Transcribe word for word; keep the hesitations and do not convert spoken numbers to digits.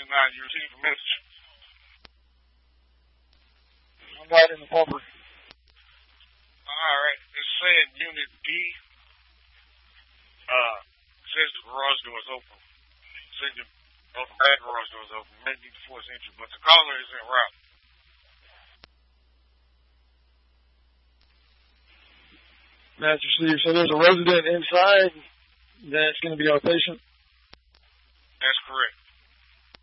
nine, you received a message. I'm right in the bumper. Alright, it's saying Unit B, uh, says the garage door is open. It says the, oh, the back garage door is open. May need to force entry, but the caller is en route. Master Steve, so there's a resident inside that's going to be our patient? That's correct.